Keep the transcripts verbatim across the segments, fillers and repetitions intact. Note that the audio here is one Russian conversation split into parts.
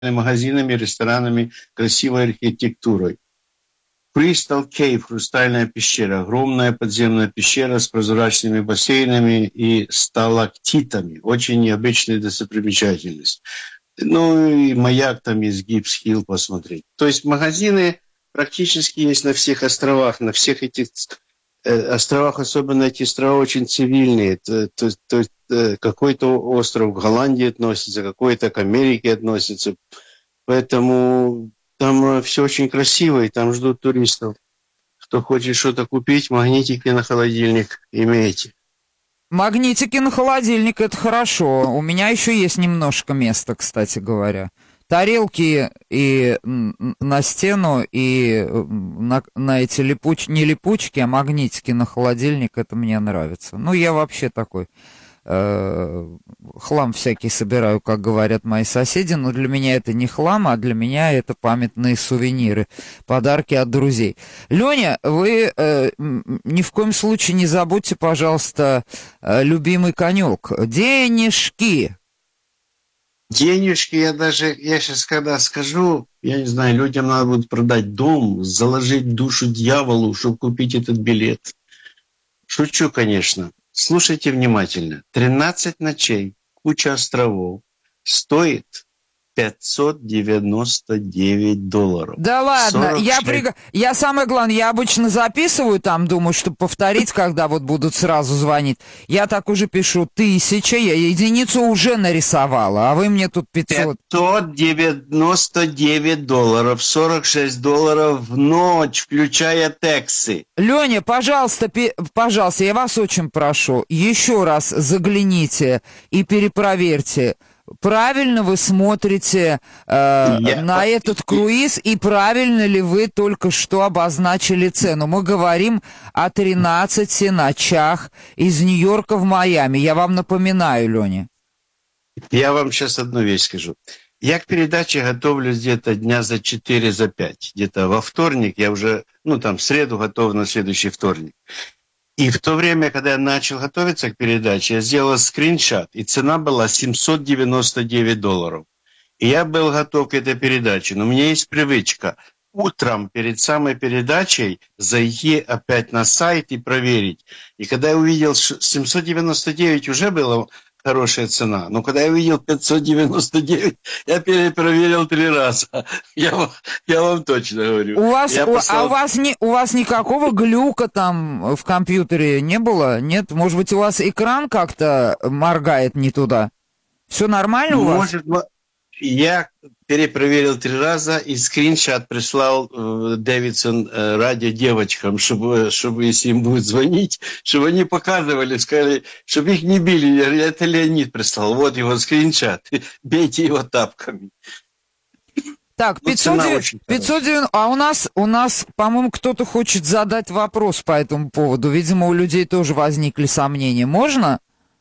магазинами, ресторанами, красивой архитектурой. Crystal Cave, хрустальная пещера, огромная подземная пещера с прозрачными бассейнами и сталактитами. Очень необычная достопримечательность. Ну и маяк там есть, Гибс-Хилл посмотреть. То есть магазины практически есть на всех островах, на всех этих э, островах, особенно эти острова очень цивильные. То, то, то, э, какой-то остров к Голландии относится, какой-то к Америке относится. Поэтому там все очень красиво, и там ждут туристов. Кто хочет что-то купить, магнитики на холодильник имеете. Магнитики на холодильник, это хорошо. У меня еще есть немножко места, кстати говоря. Тарелки и на стену, и на, на эти липуч... не липучки, а магнитики на холодильник, это мне нравится. Ну, я вообще такой э, хлам всякий собираю, как говорят мои соседи, но для меня это не хлам, а для меня это памятные сувениры, подарки от друзей. Леня, вы э, ни в коем случае не забудьте, пожалуйста, э, любимый конек. Денежки. Денежки, я даже, я сейчас когда скажу, я не знаю, людям надо будет продать дом, заложить душу дьяволу, чтобы купить этот билет. Шучу, конечно. Слушайте внимательно. тринадцать ночей, куча островов, стоит пятьсот девяносто девять долларов. Да ладно, я, при... я самое главное, я обычно записываю там, думаю, чтобы повторить, когда вот будут сразу звонить. Я так уже пишу тысяча, я единицу уже нарисовала, а вы мне тут пятьсот. пятьсот девяносто девять долларов, сорок шесть долларов в ночь, включая таксы. Леня, пожалуйста, пи... пожалуйста, я вас очень прошу, еще раз загляните и перепроверьте. Правильно вы смотрите э, Я... на этот круиз, и правильно ли вы только что обозначили цену? Мы говорим о тринадцати ночах из Нью-Йорка в Майами. Я вам напоминаю, Леня. Я вам сейчас одну вещь скажу. Я к передаче готовлюсь где-то дня за четыре, за пять. Где-то во вторник я уже, ну там в среду готов на следующий вторник. И в то время, когда я начал готовиться к передаче, я сделал скриншот, и цена была семьсот девяносто девять долларов. И я был готов к этой передаче, но у меня есть привычка утром перед самой передачей зайти опять на сайт и проверить. И когда я увидел, что семьсот девяносто девять уже было хорошая цена, но когда я увидел пятьсот девяносто девять, я перепроверил три раза. Я, я вам точно говорю. У вас, у, послал... А у вас, не, у вас никакого глюка там в компьютере не было? Нет? Может быть, у вас экран как-то моргает не туда? Все нормально у вас? Может, я перепроверил три раза и скриншот прислал э, Дэвидсон э, радио девочкам, чтобы, чтобы, если им будет звонить, чтобы они показывали, сказали, чтобы их не били. Это Леонид прислал. Вот его скриншот. Бейте его тапками. Так, пятьсот девяносто, а у нас, у нас, по-моему, кто-то хочет задать вопрос по этому поводу. Видимо, у людей тоже возникли сомнения. Можно?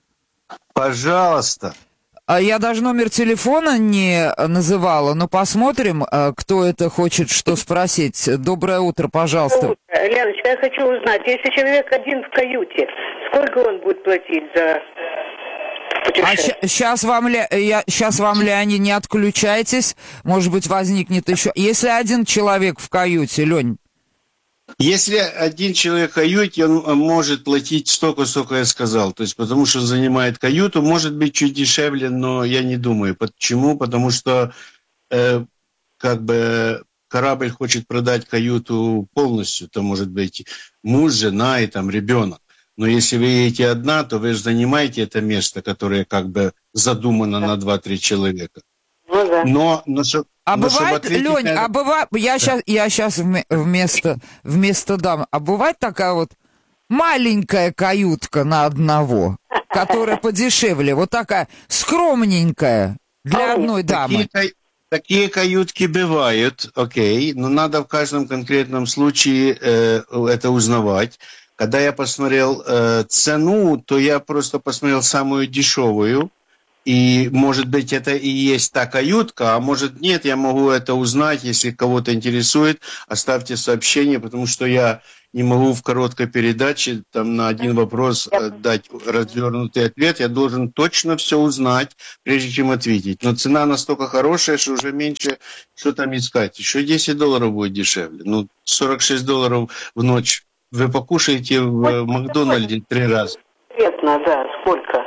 Пожалуйста. Я даже номер телефона не называла, но посмотрим, кто это хочет что спросить. Доброе утро, пожалуйста. Леночка, я хочу узнать, если человек один в каюте, сколько он будет платить за путешествие? А сейчас вам, я, сейчас вам, Леонид, не отключайтесь, может быть, возникнет еще... Если один человек в каюте, Лень... Если один человек в каюте, он может платить столько, сколько я сказал. То есть, потому что он занимает каюту, может быть, чуть дешевле, но я не думаю. Почему? Потому что э, как бы корабль хочет продать каюту полностью. Это может быть муж, жена и там ребенок. Но если вы едете одна, то вы же занимаете это место, которое как бы задумано на два-три человека. Ну, да. Но, но, а но бывает, Лень, на... а бывает, я да. сейчас, я сейчас вместо, вместо дам, а бывает такая вот маленькая каютка на одного, которая подешевле, вот такая скромненькая для одной дамы. Такие, такие каютки бывают, окей, но надо в каждом конкретном случае э, это узнавать. Когда я посмотрел э, цену, то я просто посмотрел самую дешевую. И, может быть, это и есть та каютка, а может, нет, я могу это узнать. Если кого-то интересует, оставьте сообщение, потому что я не могу в короткой передаче там на один вопрос дать развернутый ответ. Я должен точно все узнать, прежде чем ответить. Но цена настолько хорошая, что уже меньше, что там искать. Еще десять долларов будет дешевле. Ну, сорок шесть долларов в ночь. Вы покушаете в Макдональде три раза. Интересно, да, сколько?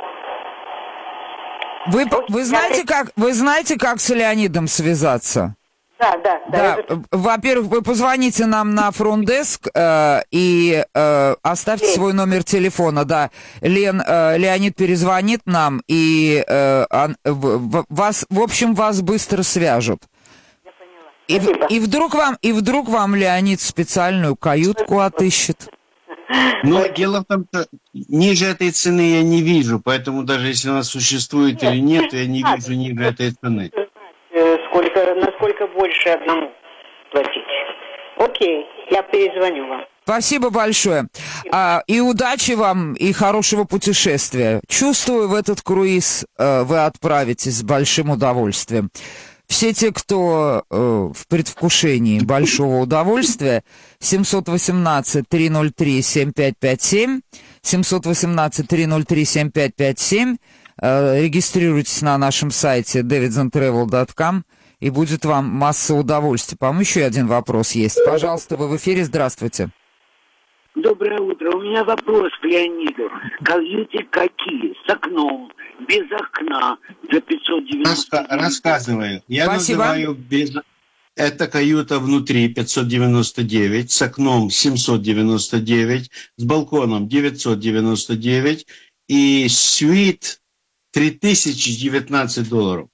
Вы, вы, знаете, как, вы знаете, как с Леонидом связаться? Да, да, да. Да, это... во-первых, вы позвоните нам на фронт-деск э, и э, оставьте Лен. свой номер телефона, да. Лен, э, Леонид перезвонит нам, и э, он, в, вас, в общем, вас быстро свяжут. Я поняла. И, и, вдруг вам, и вдруг вам Леонид специальную каютку отыщет. Но дело в том, что ниже этой цены я не вижу, поэтому даже если она существует нет, или нет, я не вижу ниже этой цены. Сколько, насколько больше одному платить. Окей, я перезвоню вам. Спасибо большое. А, и удачи вам, и хорошего путешествия. Чувствую, в этот круиз э, вы отправитесь с большим удовольствием. Все те, кто э, в предвкушении большого удовольствия, семь один восемь три ноль три семь пять пять семь, семь один восемь три ноль три семь пять пять семь, э, регистрируйтесь на нашем сайте дэвидсон трэвел точка ком, и будет вам масса удовольствия. По-моему, еще один вопрос есть. Пожалуйста, вы в эфире, здравствуйте. Доброе утро. У меня вопрос к Леониду. Каюты какие? С окном, без окна, за пятьсот девяносто девять. Раска- рассказываю. Я Спасибо. называю без... Это каюта внутри пятьсот девяносто девять, с окном семьсот девяносто девять, с балконом девятьсот девяносто девять и свит три тысячи девятнадцать долларов.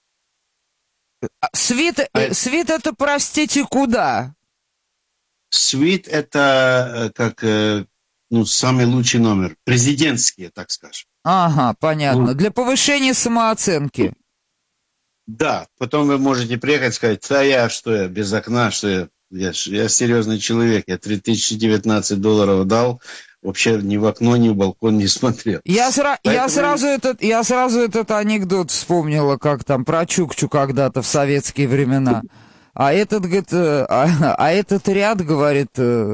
Свит, А... свит это, простите, куда? Свит это как ну, самый лучший номер. Президентские, так скажем. Ага, понятно. Ну, для повышения самооценки. Да, потом вы можете приехать и сказать, да я что я, без окна, что я, я, я серьезный человек, я три тысячи девятнадцать долларов дал, вообще ни в окно, ни в балкон не смотрел. Я, сра- Поэтому... я, сразу этот, я сразу этот анекдот вспомнила, как там про Чукчу когда-то в советские времена. А этот, говорит, а, а этот ряд, говорит,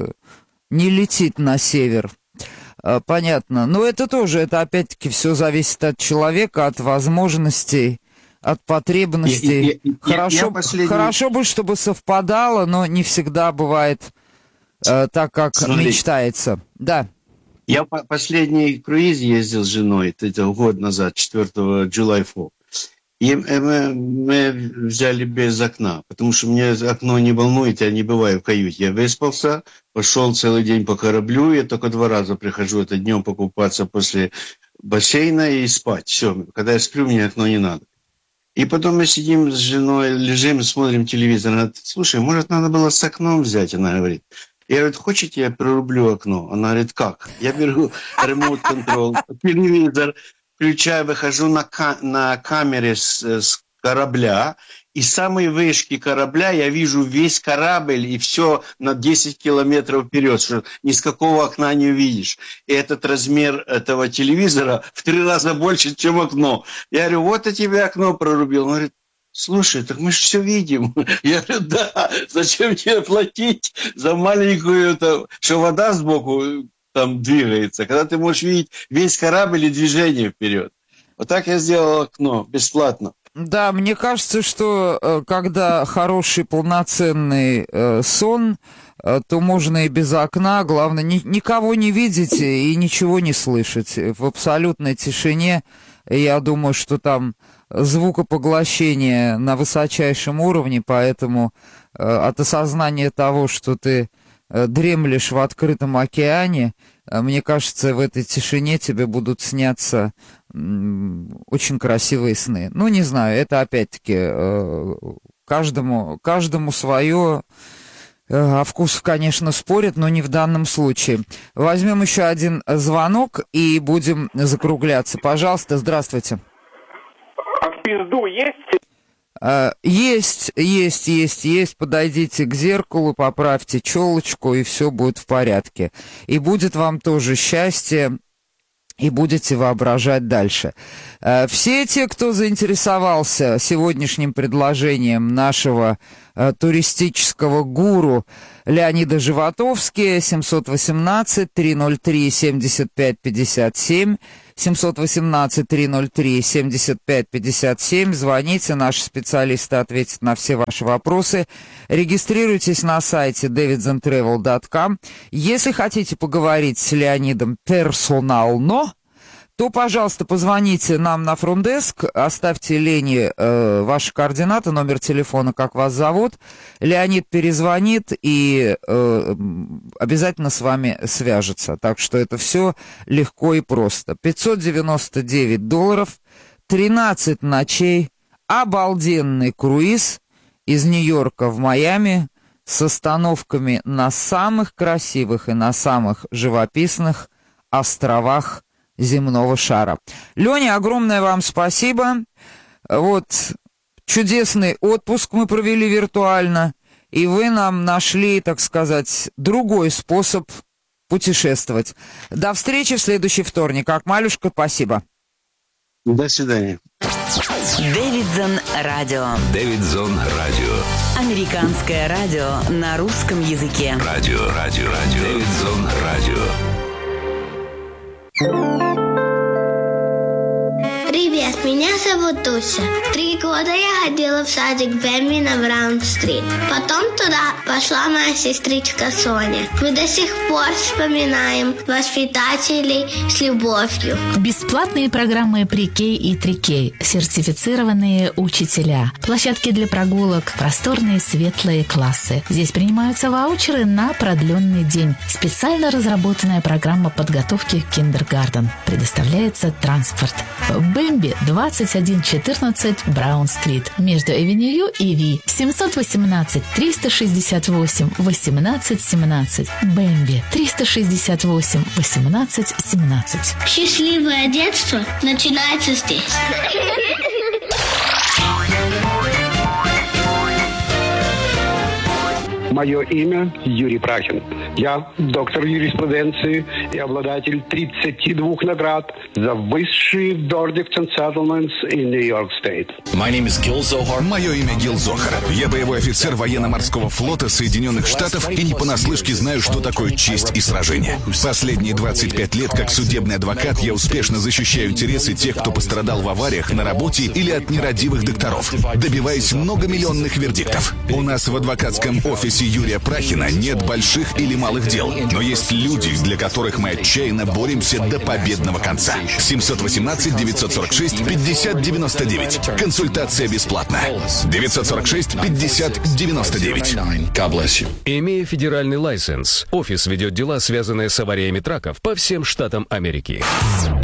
не летит на север. Понятно. Но это тоже, это опять-таки все зависит от человека, от возможностей, от потребностей. Я, я, хорошо, я последний... хорошо бы, чтобы совпадало, но не всегда бывает э, так, как Смотри. мечтается. Да. Я по последний круиз ездил с женой, это год назад, четвёртого July fourth. И мы, мы взяли без окна, потому что мне окно не волнует, я не бываю в каюте. Я выспался, пошел целый день по кораблю, я только два раза прихожу, это днем покупаться после бассейна и спать. Все, когда я сплю, мне окно не надо. И потом мы сидим с женой, лежим, смотрим телевизор. Она говорит, слушай, может, надо было с окном взять? Она говорит. Я говорю, хочете, я прорублю окно? Она говорит, как? Я беру ремоут-контрол, телевизор, включаю, выхожу на, ка- на камере с, с корабля, и с самой вышки корабля я вижу весь корабль, и все на десять километров вперед, что ни с какого окна не увидишь. И этот размер этого телевизора в три раза больше, чем окно. Я говорю, вот я тебе окно прорубил. Он говорит, слушай, так мы же все видим. Я говорю, да, зачем тебе платить за маленькую, там, что вода сбоку там двигается, когда ты можешь видеть весь корабль и движение вперед. Вот так я сделал окно, бесплатно. Да, мне кажется, что когда хороший полноценный э, сон, э, то можно и без окна, главное, ни, никого не видеть и ничего не слышать. В абсолютной тишине, я думаю, что там звукопоглощение на высочайшем уровне, поэтому э, от осознания того, что ты э, дремлешь в открытом океане, э, мне кажется, в этой тишине тебе будут сняться очень красивые сны. Ну, не знаю, это опять-таки каждому, каждому свое, а вкус, конечно, спорит, но не в данном случае. Возьмем еще один звонок и будем закругляться. Пожалуйста, здравствуйте. А в пизду есть? Есть, есть, есть, есть. Подойдите к зеркалу, поправьте челочку, и все будет в порядке. И будет вам тоже счастье и будете воображать дальше. Все те, кто заинтересовался сегодняшним предложением нашего туристического гуру Леонида Животовски, семь один восемь три ноль три семьдесят пять пятьдесят семь, семь один восемь три ноль три семьдесят пять пятьдесят семь, звоните, наши специалисты ответят на все ваши вопросы. Регистрируйтесь на сайте дэвидсон трэвел точка ком. Если хотите поговорить с Леонидом персонально, то, пожалуйста, позвоните нам на фронтдеск, оставьте Лене э, ваши координаты, номер телефона, как вас зовут. Леонид перезвонит и э, обязательно с вами свяжется. Так что это все легко и просто. пятьсот девяносто девять долларов, тринадцать ночей, обалденный круиз из Нью-Йорка в Майами с остановками на самых красивых и на самых живописных островах земного шара. Леня, огромное вам спасибо. Вот, чудесный отпуск мы провели виртуально, и вы нам нашли, так сказать, другой способ путешествовать. До встречи в следующий вторник. Акмалюшка, спасибо. До свидания. Дэвидсон Радио. Дэвидсон Радио. Американское радио на русском языке. Радио, радио, радио. Дэвидсон Радио. Привет, меня зовут Дуся. Три года я ходила в садик Бэмби на Браун-стрит. Потом туда пошла моя сестричка Соня. Мы до сих пор вспоминаем воспитателей с любовью. Бесплатные программы Pre-K и три кей, сертифицированные учителя, площадки для прогулок, просторные светлые классы. Здесь принимаются ваучеры на продленный день. Специально разработанная программа подготовки к киндергартен. Предоставляется транспорт. Бэмби, двадцать один четырнадцать Браун-стрит, между Эвеню и Ви. семь один восемь триста шестьдесят восемь восемнадцать семнадцать. Бэмби, триста шестьдесят восемь восемнадцать семнадцать. Счастливое детство начинается здесь. Мое имя Юрий Прахин. Я доктор юриспруденции и обладатель тридцати двух наград за высшие verdicts and settlements in New York State. My name is Gil Zohar. Мое имя Гил Зохар. Я боевой офицер военно-морского флота Соединенных Штатов и не понаслышке знаю, что такое честь и сражение. Последние двадцать пять лет как судебный адвокат я успешно защищаю интересы тех, кто пострадал в авариях на работе или от нерадивых докторов, добиваясь многомиллионных вердиктов. У нас в адвокатском офисе Юрия Прахина нет больших или малых дел, но есть люди, для которых мы отчаянно боремся до победного конца. семь один восемь девятьсот сорок шесть пятьдесят девяносто девять. Консультация бесплатна. девятьсот сорок шесть пятьдесят девяносто девять. Имея федеральный лайсенс, офис ведет дела, связанные с авариями траков по всем штатам Америки.